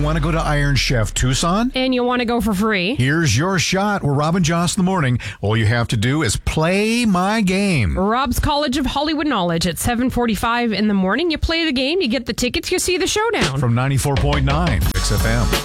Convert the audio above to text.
want to go to Iron Chef Tucson? And you want to go for free? Here's your shot. We're Rob and Joss in the morning. All you have to do is play my game. Rob's College of Hollywood Knowledge at 7:45 in the morning. You play the game, you get the tickets, you see the showdown. From 94.9 XFM.